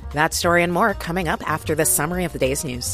That story and more coming up after the summary of the day's news.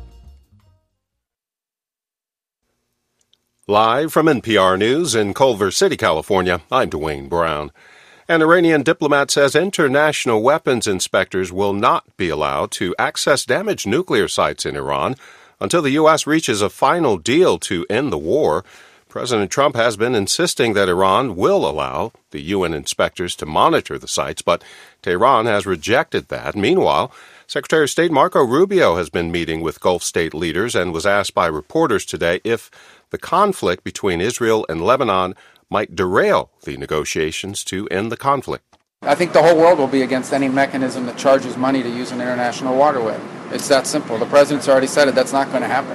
Live from NPR News in Culver City, California, I'm Dwayne Brown. An Iranian diplomat says international weapons inspectors will not be allowed to access damaged nuclear sites in Iran until the U.S. reaches a final deal to end the war. President Trump has been insisting that Iran will allow the UN inspectors to monitor the sites, but Tehran has rejected that. Meanwhile, Secretary of State Marco Rubio has been meeting with Gulf state leaders and was asked by reporters today if the conflict between Israel and Lebanon might derail the negotiations to end the conflict. I think the whole world will be against any mechanism that charges money to use an international waterway. It's that simple. The president's already said it. That's not going to happen.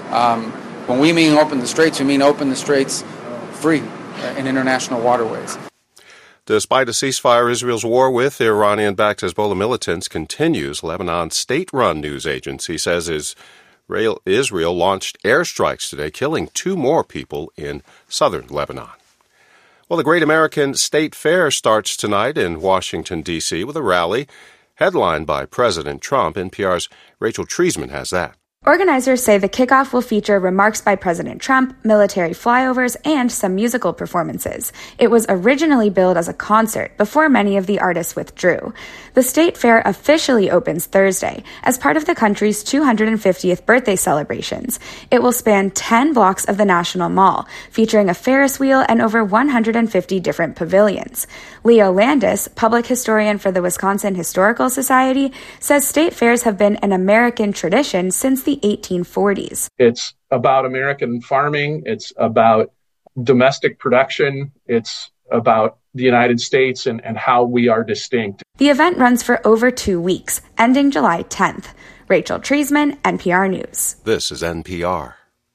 When we mean open the straits, we mean open the straits free in international waterways. Despite a ceasefire, Israel's war with Iranian-backed Hezbollah militants continues. Lebanon's state-run news agency says Israel launched airstrikes today, killing 2 more people in southern Lebanon. Well, the Great American State Fair starts tonight in Washington, D.C. with a rally headlined by President Trump. NPR's Rachel Treisman has that. Organizers say the kickoff will feature remarks by President Trump, military flyovers, and some musical performances. It was originally billed as a concert before many of the artists withdrew. The State Fair officially opens Thursday as part of the country's 250th birthday celebrations. It will span 10 blocks of the National Mall, featuring a Ferris wheel and over 150 different pavilions. Leo Landis, public historian for the Wisconsin Historical Society, says state fairs have been an American tradition since the 1840s. It's about American farming. It's about domestic production. It's about the United States and how we are distinct. The event runs for over 2 weeks, ending July 10th. Rachel Treisman, NPR News. This is NPR.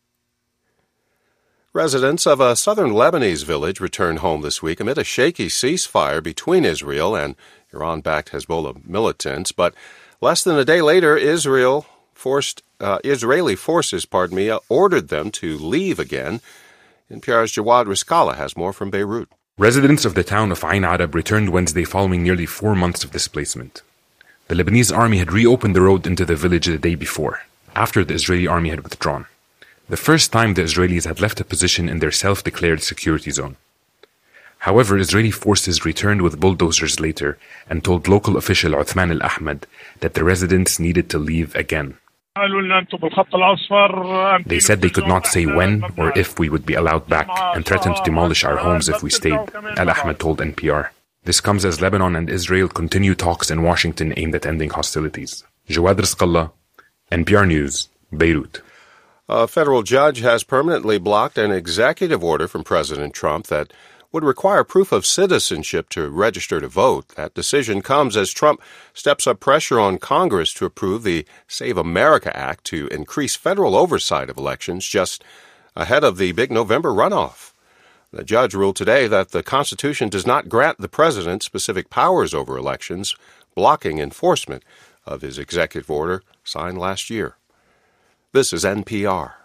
Residents of a southern Lebanese village returned home this week amid a shaky ceasefire between Israel and Iran-backed Hezbollah militants. But less than a day later, Israeli forces ordered them to leave again. NPR's Jawad Riskala has more from Beirut. Residents of the town of Ain Arab returned Wednesday following nearly 4 months of displacement. The Lebanese army had reopened the road into the village the day before, after the Israeli army had withdrawn. The first time the Israelis had left a position in their self-declared security zone. However, Israeli forces returned with bulldozers later and told local official Uthman al-Ahmad that the residents needed to leave again. They said they could not say when or if we would be allowed back and threatened to demolish our homes if we stayed, Al-Ahmad told NPR. This comes as Lebanon and Israel continue talks in Washington aimed at ending hostilities. Jawad Rizqallah, NPR News, Beirut. A federal judge has permanently blocked an executive order from President Trump that would require proof of citizenship to register to vote. That decision comes as Trump steps up pressure on Congress to approve the Save America Act to increase federal oversight of elections just ahead of the big November runoff. The judge ruled today that the Constitution does not grant the president specific powers over elections, blocking enforcement of his executive order signed last year. This is NPR.